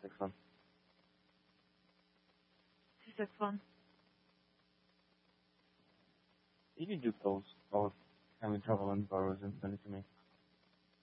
261. 261. You can do post. Having trouble in boroughs and send it to me.